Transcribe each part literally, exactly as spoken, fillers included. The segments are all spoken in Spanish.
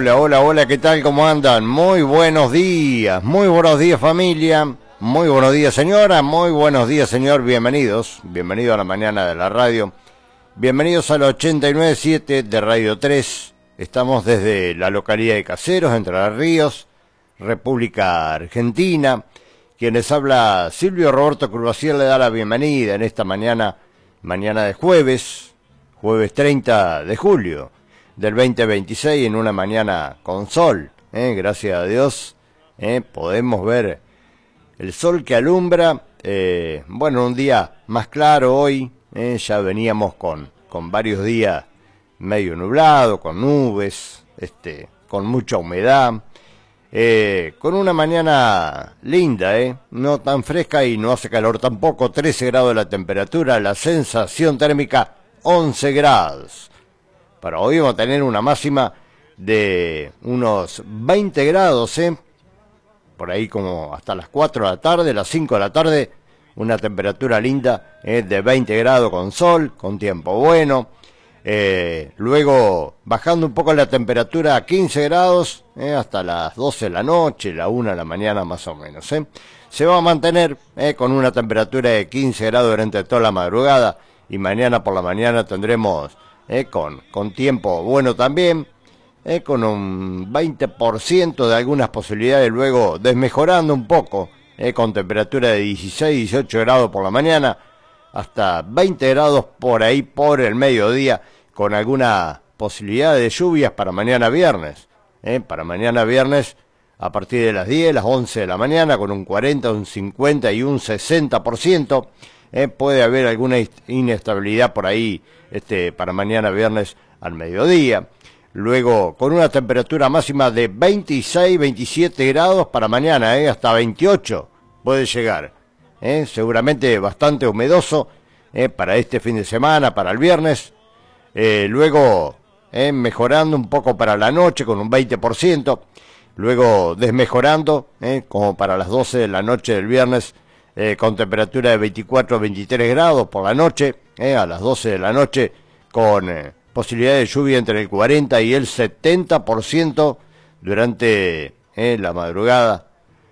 Hola, hola, hola, ¿qué tal? ¿Cómo andan? Muy buenos días, muy buenos días familia, muy buenos días señora, muy buenos días señor, bienvenidos, bienvenidos a la mañana de la radio, bienvenidos al ochenta y nueve punto siete de Radio tres, estamos desde la localidad de Caseros, Entre los Ríos, República Argentina, quien les habla Silvio Roberto Curvaciel le da la bienvenida en esta mañana, mañana de jueves, jueves treinta de julio. Del veinte veintiséis, en una mañana con sol, ¿eh? Gracias a Dios, ¿eh? Podemos ver el sol que alumbra, eh, bueno, un día más claro hoy, ¿eh? Ya veníamos con, con varios días medio nublado, con nubes, este, con mucha humedad, eh, con una mañana linda, ¿eh? No tan fresca y no hace calor tampoco, trece grados la temperatura, la sensación térmica once grados. Para hoy vamos a tener una máxima de unos veinte grados, ¿eh? Por ahí como hasta las cuatro de la tarde, las cinco de la tarde, una temperatura linda, ¿eh? De veinte grados con sol, con tiempo bueno. Eh, luego bajando un poco la temperatura a quince grados, ¿eh? Hasta las doce de la noche, la una de la mañana más o menos, ¿eh? Se va a mantener ¿eh? Con una temperatura de quince grados durante toda la madrugada y mañana por la mañana tendremos... Eh, con, con tiempo bueno también, eh, con un veinte por ciento de algunas posibilidades, luego desmejorando un poco, eh, con temperatura de dieciséis, dieciocho grados por la mañana, hasta veinte grados por ahí por el mediodía, con alguna posibilidad de lluvias para mañana viernes, eh, para mañana viernes a partir de las diez, las once de la mañana, con un cuarenta, un cincuenta y un sesenta por ciento, eh, puede haber alguna inestabilidad por ahí, este, para mañana viernes al mediodía, luego con una temperatura máxima de veintiséis, veintisiete grados para mañana, eh, hasta veintiocho puede llegar, eh, seguramente bastante humedoso eh, para este fin de semana, para el viernes, eh, luego eh, mejorando un poco para la noche con un veinte por ciento, luego desmejorando eh, como para las doce de la noche del viernes, eh, con temperatura de veinticuatro a veintitrés grados por la noche, Eh, a las doce de la noche, con eh, posibilidad de lluvia entre el cuarenta y el setenta por ciento durante eh, la madrugada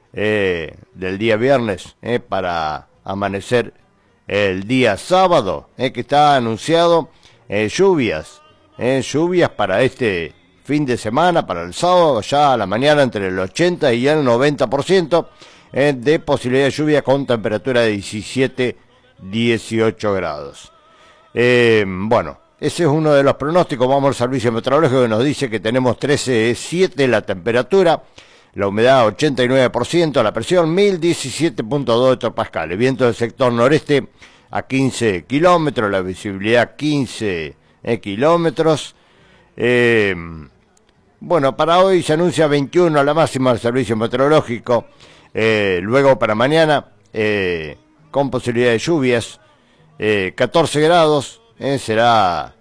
eh, del día viernes, eh, para amanecer el día sábado, eh, que está anunciado eh, lluvias, eh, lluvias para este fin de semana, para el sábado, ya a la mañana entre el ochenta y el noventa por ciento eh, de posibilidad de lluvia con temperatura de diecisiete, dieciocho grados. Eh, bueno, ese es uno de los pronósticos. Vamos al servicio meteorológico que nos dice que tenemos trece punto siete la temperatura, la humedad ochenta y nueve por ciento, la presión mil diecisiete punto dos hectopascales, viento del sector noreste a quince kilómetros, la visibilidad quince eh, kilómetros. Eh, bueno, para hoy se anuncia veintiuno la máxima del servicio meteorológico, eh, luego para mañana eh, con posibilidad de lluvias, eh, catorce grados, eh, será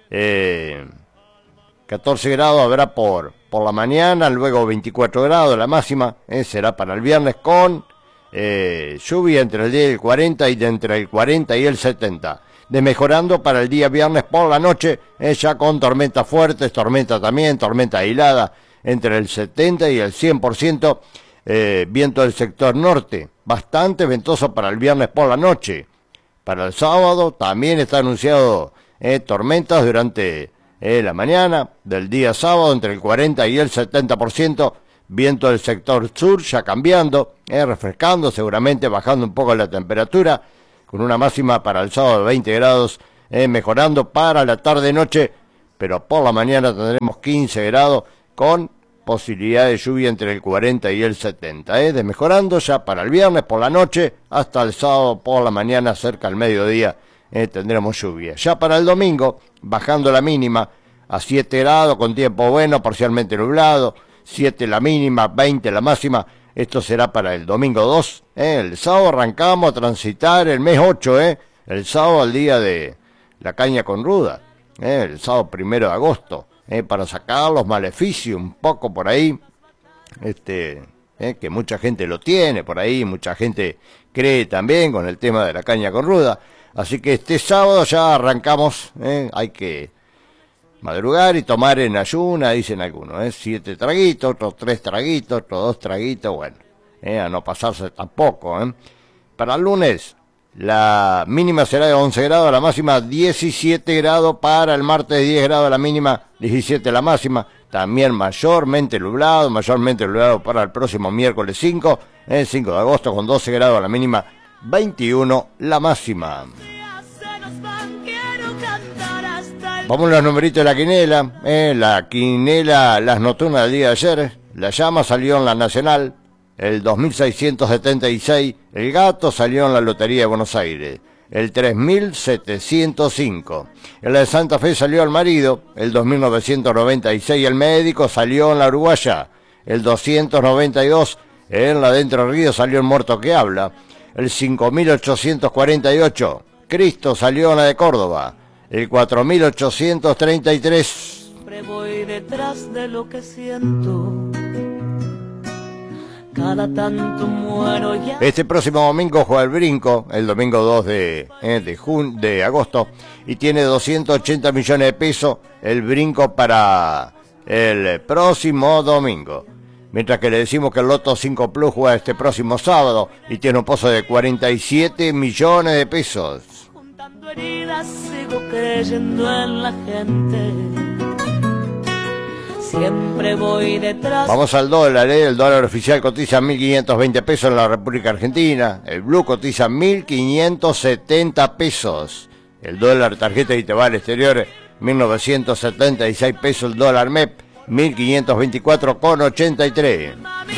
eh, catorce grados habrá por, por la mañana, luego veinticuatro grados la máxima, eh, será para el viernes con eh, lluvia entre el diez y el cuarenta y de entre el cuarenta y el setenta, de mejorando para el día viernes por la noche, eh, ya con tormentas fuertes, tormenta también, tormenta aislada, entre el setenta y el cien por ciento, eh, viento del sector norte, bastante ventoso para el viernes por la noche. Para el sábado también está anunciado eh, tormentas durante eh, la mañana del día sábado entre el cuarenta y el setenta por ciento, viento del sector sur ya cambiando, eh, refrescando, seguramente bajando un poco la temperatura, con una máxima para el sábado de veinte grados, eh, mejorando para la tarde-noche, pero por la mañana tendremos quince grados con posibilidad de lluvia entre el cuarenta y el setenta, ¿eh? De mejorando ya para el viernes por la noche hasta el sábado por la mañana cerca al mediodía, ¿eh? Tendremos lluvia. Ya para el domingo, bajando la mínima a siete grados con tiempo bueno, parcialmente nublado, siete la mínima, veinte la máxima, esto será para el domingo dos, ¿eh? El sábado arrancamos a transitar el mes ocho, ¿eh? El sábado al día de la caña con ruda, ¿eh? El sábado primero de agosto. Eh, para sacar los maleficios un poco por ahí, este, eh, que mucha gente lo tiene por ahí, mucha gente cree también con el tema de la caña con ruda, así que este sábado ya arrancamos, eh, hay que Madrugar y tomar en ayuna, dicen algunos, ¿eh? Siete traguitos, otros tres traguitos, otros dos traguitos, bueno, ¿eh? A no pasarse tampoco, ¿eh? Para el lunes, la mínima será de once grados, la máxima diecisiete grados. Para el martes, diez grados la mínima, diecisiete la máxima. También mayormente nublado, mayormente nublado para el próximo miércoles cinco, el cinco de agosto, con doce grados la mínima, veintiuno la máxima. Vamos a los numeritos de la quinela, eh, la quinela, las nocturnas del día de ayer. La llama salió en la Nacional, el dos mil seiscientos setenta y seis, el gato salió en la Lotería de Buenos Aires, el tres mil setecientos cinco, en la de Santa Fe salió el marido, el dos mil novecientos noventa y seis, el médico salió en la Uruguaya, el doscientos noventa y dos, en la de Entre Ríos salió el muerto que habla, el cinco mil ochocientos cuarenta y ocho, Cristo salió en la de Córdoba, el cuatro mil ochocientos treinta y tres. Siempre voy detrás de lo que siento. Cada tanto muero ya. Este próximo domingo juega el Brinco, el domingo dos de, eh, de, jun, de agosto, y tiene doscientos ochenta millones de pesos el Brinco para el próximo domingo. Mientras que le decimos que el Loto cinco Plus juega este próximo sábado y tiene un pozo de cuarenta y siete millones de pesos. Juntando heridas, sigo creyendo en la gente. Siempre voy detrás. Vamos al dólar, ¿eh? El dólar oficial cotiza mil quinientos veinte pesos en la República Argentina. El blue cotiza mil quinientos setenta pesos. El dólar tarjeta y te va al exterior, mil novecientos setenta y seis pesos el dólar M E P, mil quinientos veinticuatro con ochenta y tres.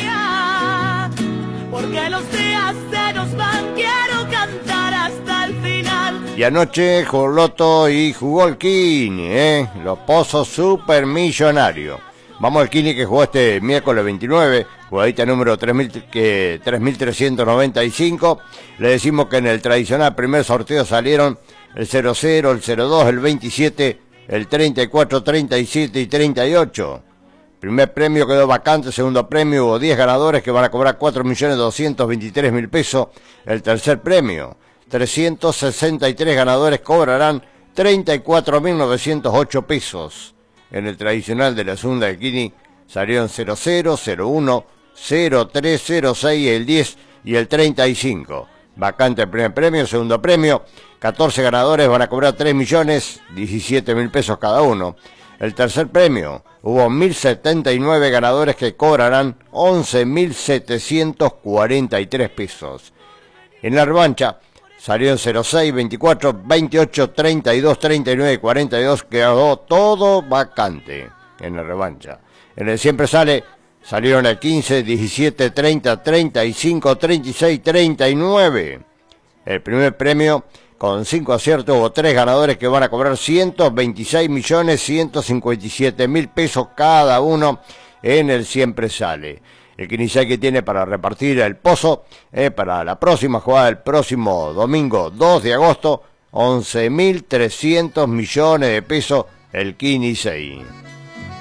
Porque los días se nos van, quiero cantar hasta el final. Y anoche jugó Loto y jugó el Kini, ¿eh? Los pozos supermillonarios. Vamos al Kini que jugó este miércoles veintinueve, jugadita número tres mil trescientos noventa y cinco. Le decimos que en el tradicional primer sorteo salieron el cero cero, el cero dos, el veintisiete, el treinta y cuatro, treinta y siete y treinta y ocho. Primer premio quedó vacante, segundo premio hubo diez ganadores que van a cobrar cuatro millones doscientos veintitrés mil pesos. El tercer premio, trescientos sesenta y tres ganadores cobrarán treinta y cuatro mil novecientos ocho pesos. En el tradicional de la segunda de Kini salieron cero cero, cero uno, cero tres, cero seis, el diez y el treinta y cinco. Vacante el primer premio, segundo premio, catorce ganadores van a cobrar tres millones diecisiete mil pesos cada uno. El tercer premio, hubo mil setenta y nueve ganadores que cobrarán once mil setecientos cuarenta y tres pesos. En la revancha salieron cero seis, veinticuatro, veintiocho, treinta y dos, treinta y nueve y cuarenta y dos, quedó todo vacante en la revancha. En el siempre sale, salieron el quince, diecisiete, treinta, treinta y cinco, treinta y seis, treinta y nueve. El primer premio, con cinco aciertos, hubo tres ganadores que van a cobrar ciento veintiséis millones ciento cincuenta y siete mil pesos cada uno en el siempre sale. El Kinisei que tiene para repartir el pozo eh, para la próxima jugada el próximo domingo dos de agosto, once mil trescientos millones de pesos el Kinisei.